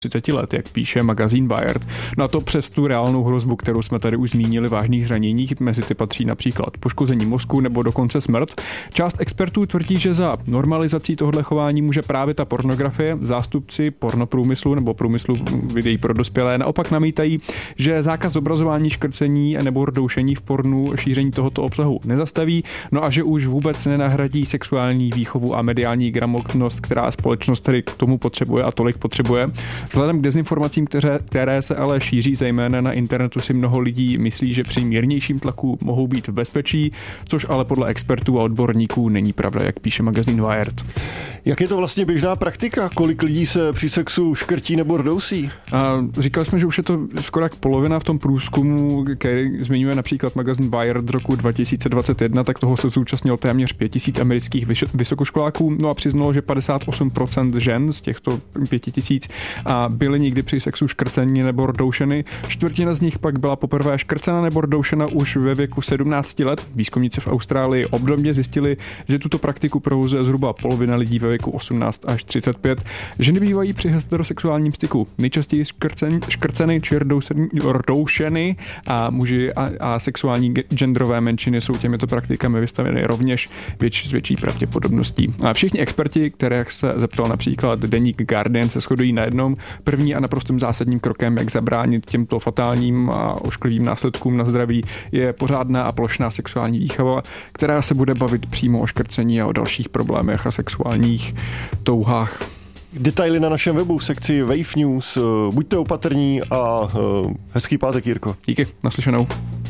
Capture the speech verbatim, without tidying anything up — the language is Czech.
třicet let, jak píše magazín Wired. No a to přes tu reálnou hrozbu, kterou jsme tady už zmínili, vážných zraněních, mezi ty patří například poškození mozku nebo dokonce smrt. Část expertů tvrdí, že za normalizací tohohle chování může právě ta pornografie. Zástupci pornoprůmyslu nebo průmyslu videí pro dospělé naopak namítají, že zákaz zobrazování, škrcení nebo rdoušení v pornu šíření tohoto obsahu nezastaví, no a že už vůbec nenahradí sexuální výchovu a mediální gramotnost, která společnost tedy k tomu potřebuje a tolik potřebuje. Vzhledem k dezinformacím, které, které se ale šíří zejména na internetu, si mnoho lidí myslí, že při mírnějším tlaku mohou být v bezpečí, což ale podle expertů a odborníků není pravda, jak píše magazín Wired. Jak je to vlastně běžná praktika? Kolik lidí se při sexu škrtí nebo rdousí? A říkali jsme, že už je to skoro jak polovina v tom průzkumu, který zmiňuje například magazín Wired roku dva tisíce dvacet jedna, tak toho se zúčastnilo téměř pět tisíc amerických vysokoškoláků, no a přiznalo, že padesát osm procent žen z těchto pět tisíc a byly někdy při sexu škrceni nebo rdoušeny. Čtvrtina z nich pak byla poprvé škrcena nebo rdoušena už ve věku sedmnáct let. Výzkumníci v Austrálii obdobně zjistili, že tuto praktiku provozuje zhruba polovina lidí ve věku osmnáct až třicet pět. Ženy bývají při heterosexuálním styku nejčastěji škrcen, škrceny či rdoušeny a muži a, a sexuální genderové menšiny jsou těmito praktikami vystaveny rovněž větší, s větší pravděpodobností. A všichni experti, kterých se zeptal například deník Guardian, se shodují na jednom. První a naprostým zásadním krokem, jak zabránit těmto fatálním a ošklivým následkům na zdraví, je pořádná a plošná sexuální výchova, která se bude bavit přímo o škrcení a o dalších problémech a sexuálních touhách. Detaily na našem webu v sekci Wave News. Buďte opatrní a hezký pátek, Jirko. Díky, naslyšenou.